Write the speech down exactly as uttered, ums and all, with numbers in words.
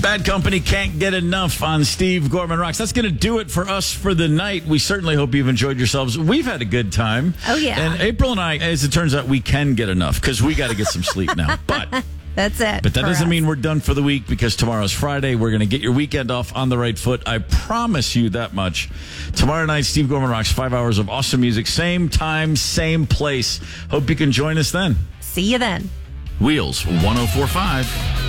Bad Company, Can't Get Enough on Steve Gorman Rocks. That's going to do it for us for the night. We certainly hope you've enjoyed yourselves. We've had a good time. Oh, yeah. And April and I, as it turns out, we can get enough because we got to get some sleep now. But that's it. But that doesn't us. mean we're done for the week because tomorrow's Friday. We're going to get your weekend off on the right foot. I promise you that much. Tomorrow night, Steve Gorman Rocks, five hours of awesome music. Same time, same place. Hope you can join us then. See you then. Wheels one oh four point five.